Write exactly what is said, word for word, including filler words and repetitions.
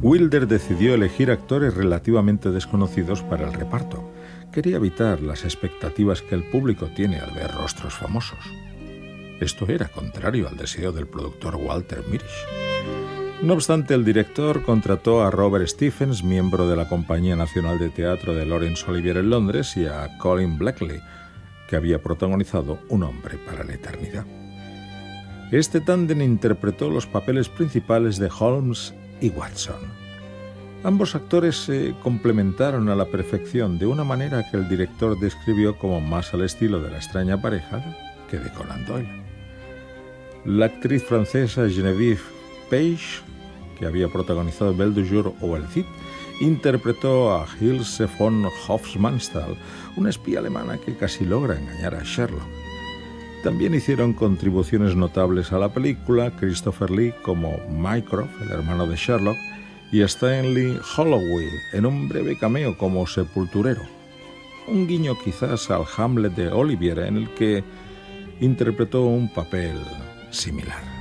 Wilder decidió elegir actores relativamente desconocidos para el reparto. Quería evitar las expectativas que el público tiene al ver rostros famosos. Esto era contrario al deseo del productor Walter Mirisch. No obstante, el director contrató a Robert Stephens, miembro de la Compañía Nacional de Teatro de Laurence Olivier en Londres, y a Colin Blackley, que había protagonizado Un hombre para la eternidad. Este tándem interpretó los papeles principales de Holmes y Watson. Ambos actores se complementaron a la perfección de una manera que el director describió como más al estilo de La extraña pareja que de Conan Doyle. La actriz francesa Geneviève Page, que había protagonizado Belle du Jour o El Cid, interpretó a Ilse von Hofmannsthal, una espía alemana que casi logra engañar a Sherlock. También hicieron contribuciones notables a la película Christopher Lee como Mycroft, el hermano de Sherlock, y Stanley Holloway en un breve cameo como sepulturero. Un guiño quizás al Hamlet de Olivier, en el que interpretó un papel similar.